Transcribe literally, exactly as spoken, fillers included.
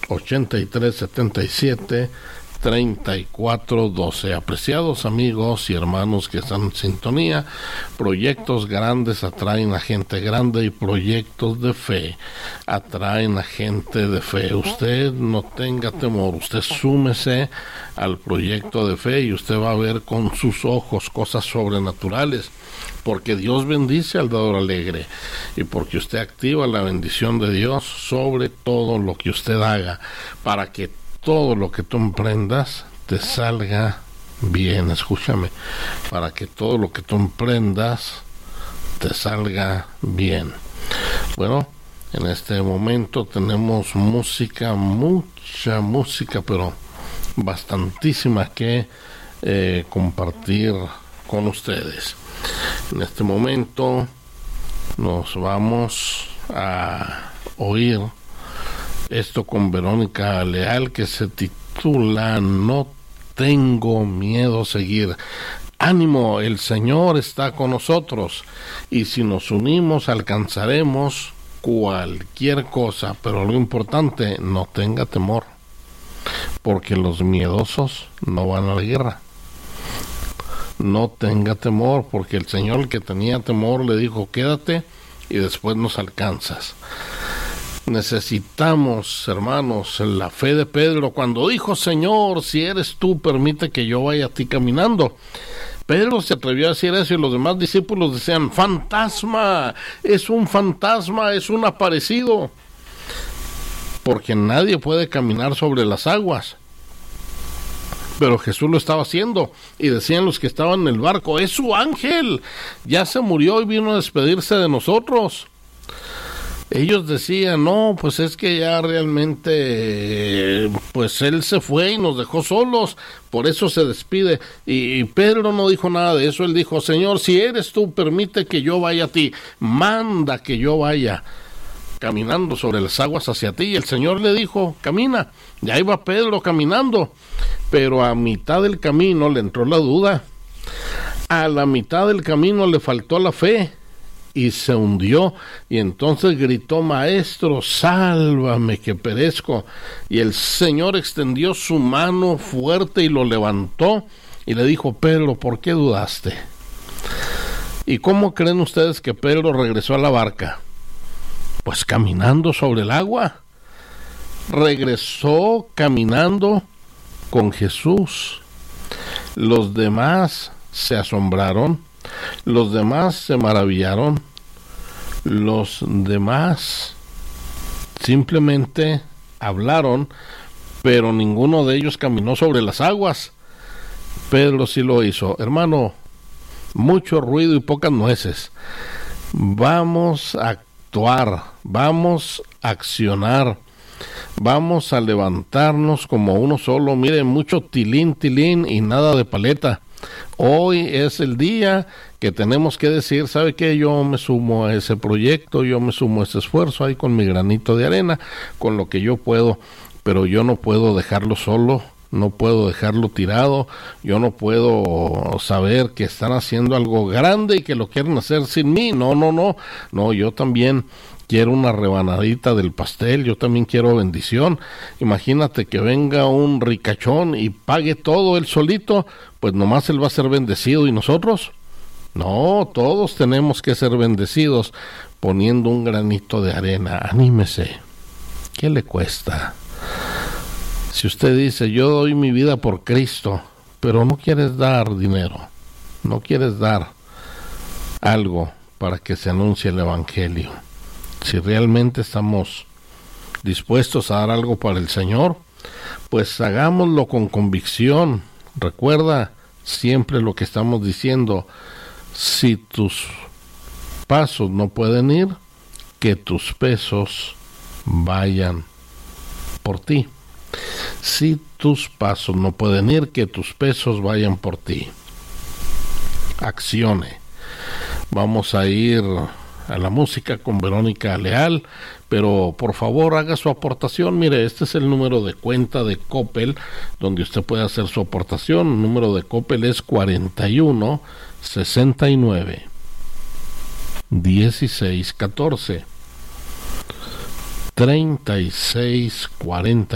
ochenta y tres setenta y siete treinta y cuatro doce. Apreciados amigos y hermanos que están en sintonía, proyectos grandes atraen a gente grande y proyectos de fe atraen a gente de fe. Usted no tenga temor, usted súmese al proyecto de fe y usted va a ver con sus ojos cosas sobrenaturales, porque Dios bendice al dador alegre y porque usted activa la bendición de Dios sobre todo lo que usted haga, para que todo lo que tú emprendas te salga bien. Escúchame, para que todo lo que tú emprendas te salga bien. Bueno, en este momento tenemos música, mucha música, pero bastantísima que eh, compartir con ustedes. En este momento nos vamos a oír esto con Verónica Leal, que se titula No tengo miedo a seguir. Ánimo, el Señor está con nosotros y si nos unimos alcanzaremos cualquier cosa, pero lo importante, no tenga temor, porque los miedosos no van a la guerra. No tenga temor, porque el Señor, el que tenía temor, le dijo quédate y después nos alcanzas. Necesitamos, hermanos, la fe de Pedro cuando dijo, Señor, si eres tú, permite que yo vaya a ti caminando. Pedro se atrevió a decir eso y los demás discípulos decían, fantasma, es un fantasma, es un aparecido, porque nadie puede caminar sobre las aguas. Pero Jesús lo estaba haciendo y decían los que estaban en el barco, es su ángel, ya se murió y vino a despedirse de nosotros. Ellos decían, no, pues es que ya realmente, pues él se fue y nos dejó solos, por eso se despide. Y, y Pedro no dijo nada de eso, él dijo, Señor, si eres tú, permite que yo vaya a ti, manda que yo vaya caminando sobre las aguas hacia ti. Y el Señor le dijo, camina. Ya iba Pedro caminando, pero a mitad del camino le entró la duda, a la mitad del camino le faltó la fe y se hundió, y entonces gritó, Maestro, sálvame que perezco. Y el Señor extendió su mano fuerte y lo levantó y le dijo, Pedro, ¿por qué dudaste? ¿Y cómo creen ustedes que Pedro regresó a la barca? Pues caminando sobre el agua. Regresó caminando con Jesús. Los demás se asombraron, los demás se maravillaron, los demás simplemente hablaron, pero ninguno de ellos caminó sobre las aguas. Pedro sí lo hizo. Hermano, mucho ruido y pocas nueces. Vamos a actuar, vamos a accionar, vamos a levantarnos como uno solo. Mire, mucho tilín, tilín y nada de paleta. Hoy es el día que tenemos que decir, ¿sabe qué? Yo me sumo a ese proyecto, yo me sumo a ese esfuerzo ahí con mi granito de arena, con lo que yo puedo, pero yo no puedo dejarlo solo, no puedo dejarlo tirado, yo no puedo saber que están haciendo algo grande y que lo quieren hacer sin mí. No, no, no, no, yo también quiero una rebanadita del pastel, yo también quiero bendición. Imagínate que venga un ricachón y pague todo él solito, pues nomás él va a ser bendecido y nosotros. No, todos tenemos que ser bendecidos poniendo un granito de arena. Anímese, ¿qué le cuesta? Si usted dice, yo doy mi vida por Cristo, pero no quieres dar dinero, no quieres dar algo para que se anuncie el Evangelio, si realmente estamos dispuestos a dar algo para el Señor, pues hagámoslo con convicción. Recuerda siempre lo que estamos diciendo, si tus pasos no pueden ir, que tus pesos vayan por ti. Si tus pasos no pueden ir, que tus pesos vayan por ti. Accione. Vamos a ir a la música con Verónica Leal, pero por favor haga su aportación. Mire, este es el número de cuenta de Coppel donde usted puede hacer su aportación. El número de Coppel es cuarenta y uno sesenta y nueve dieciséis catorce treinta y seis cuarenta